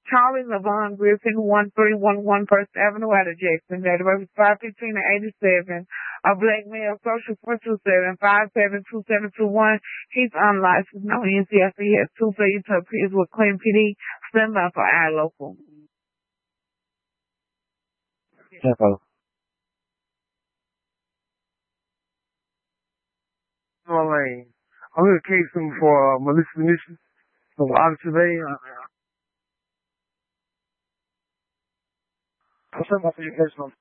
Charlie Lavon Griffin, 1311 First Avenue out of Jackson. Date of birth is 515 to 87. A black male, social 427-572721. He's unlicensed. No NCFC. He has 2 failures to appears with Clinton PD. Stand by for our local. Hello. Lane. I'm in a case for malicious munitions. So obviously What's up for your case,